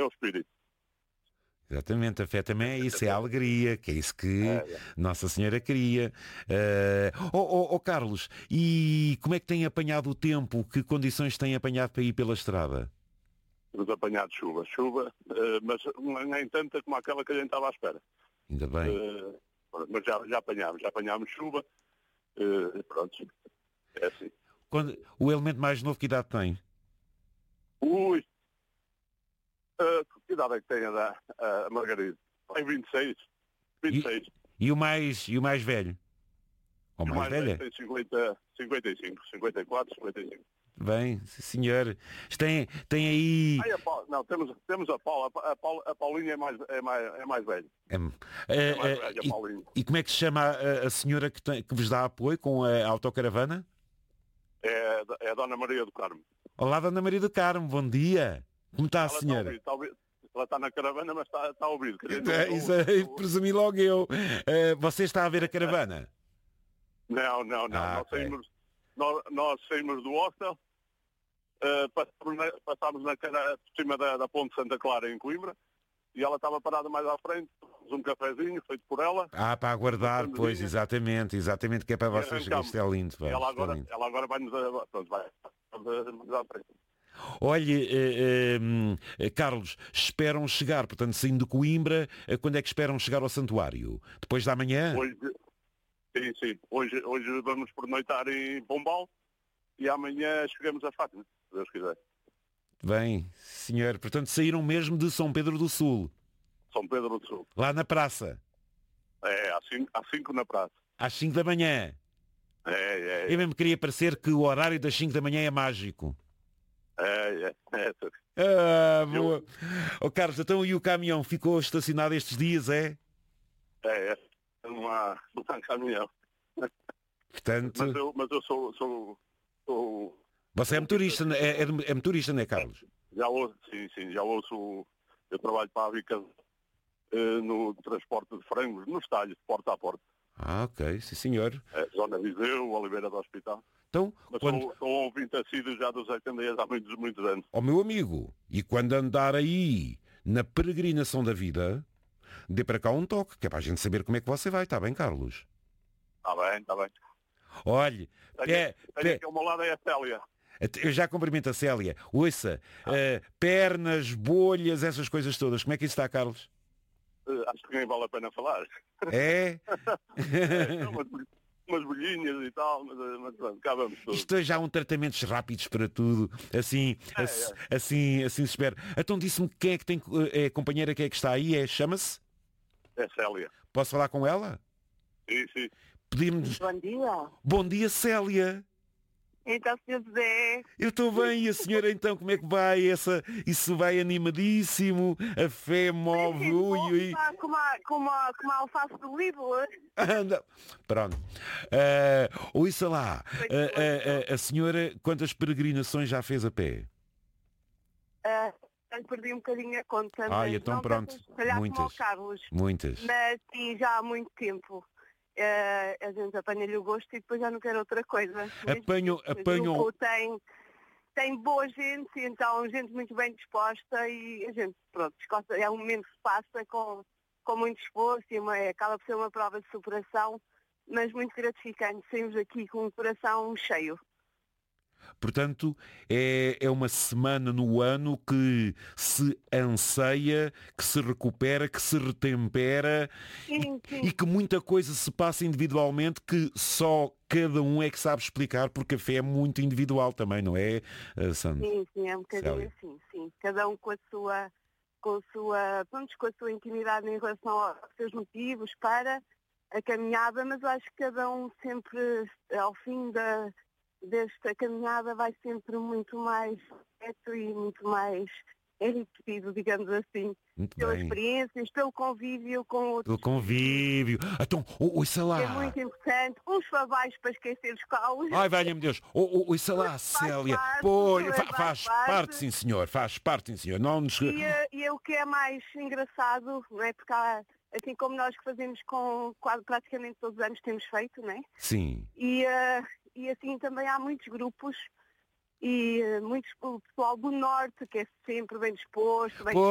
é o espírito. Exatamente, a fé também é isso, é a alegria, que é isso que Nossa Senhora queria. Carlos, e como é que tem apanhado o tempo? Que condições tem apanhado para ir pela estrada? Temos apanhado chuva, mas nem tanta como aquela que a gente estava à espera. Ainda bem. Mas já apanhámos chuva, pronto, é assim. O elemento mais novo, que idade tem? Ui, que idade é que tem a Margarida? Tem 26. E o mais velho? Ou mais velha? Tem 50, 55, 54, 55. Bem, senhor. Tem aí... Não, temos a Paula. A Paulinha é mais velha. É mais velha, a Paulinha. E como é que se chama a senhora que vos dá apoio com a autocaravana? É a Dona Maria do Carmo. Olá, Dona Maria do Carmo, bom dia. Como está a senhora? Ela está na caravana, mas está a ouvir. Isso aí, presumi logo eu. Você está a ver a caravana? Não. Nós saímos do hostel, passámos por cima da Ponte Santa Clara, em Coimbra, e ela estava parada mais à frente, um cafezinho feito por ela. Para aguardar, pois, exatamente, que é para vocês. Isto é lindo. Ela agora vai-nos à frente. Olhe, Carlos, esperam chegar, portanto, saindo de Coimbra, quando é que esperam chegar ao santuário? Depois da manhã? Sim. Hoje vamos pernoitar em Pombal e amanhã chegamos a Fátima, se Deus quiser. Bem, senhor, portanto saíram mesmo de São Pedro do Sul. São Pedro do Sul. Lá na praça? Às 5 na praça. Às 5 da manhã? Eu mesmo queria parecer que o horário das 5 da manhã é mágico. Boa. Carlos, então e o caminhão ficou estacionado estes dias, é? Não há caminhão. Portanto... Mas eu sou... Você é motorista, é motorista, não é, Carlos? Já ouço, sim, já ouço. Eu trabalho para a Vica no transporte de frangos, nos talhos, porta a porta. Ok, sim senhor. Zona Viseu, Oliveira do Hospital. Então, mas sou ouvinte assíduo já dos Candeias há muitos anos. Meu amigo, e quando andar aí na peregrinação da vida, dê para cá um toque, que é para a gente saber como é que você vai, está bem, Carlos? Está bem. Olhe, aqui ao meu lado é a Célia. Eu já cumprimento a Célia. Ouça, pernas, bolhas, essas coisas todas. Como é que isso está, Carlos? Acho que nem vale a pena falar. É? Umas bolhinhas e tal, mas pronto, cá vamos todos. Isto já há tratamentos rápidos para tudo. Assim se espera. Então disse-me quem é que tem a companheira, quem é que está aí? Chama-se? É Célia. Posso falar com ela? Sim. Pedimos... Bom dia. Bom dia, Célia. Então, Sr. José... Eu estou bem, e a senhora então, como é que vai? Isso vai animadíssimo, a fé move... Como a alface do livro. Anda. Pronto. Ouça lá, a senhora quantas peregrinações já fez a pé? Perdi um bocadinho a conta. Então não pronto, muitas. Carlos, muitas. Mas sim, já há muito tempo. A gente apanha-lhe o gosto e depois já não quer outra coisa. Apanho... Tem boa gente, então gente muito bem disposta e a gente, pronto, é um momento que se passa com muito esforço e acaba por ser uma prova de superação, mas muito gratificante. Saímos aqui com o coração cheio. Portanto, é uma semana no ano que se anseia, que se recupera, que se retempera sim. E que muita coisa se passa individualmente que só cada um é que sabe explicar, porque a fé é muito individual também, não é, Sandra? Sim, é um bocadinho Célia. Assim, sim. Cada um com a sua intimidade em relação aos seus motivos para a caminhada, mas eu acho que cada um sempre, ao fim desta caminhada, vai sempre muito mais reto e muito mais enriquecido, digamos assim, muito pelas bem. experiências, pelo convívio com outros. Pelo convívio. Então, ouça lá. É muito importante. Uns favais para esquecer os calos. Ai, valha-me Deus. Ouça lá, Célia. Faz parte, sim, senhor. Faz parte, sim, senhor. Não nos... E o que é mais engraçado, não é? Porque há, assim como nós que fazemos com quase praticamente todos os anos temos feito, não é? Sim. E assim também há muitos grupos e muito pessoal do Norte que é sempre bem disposto, bem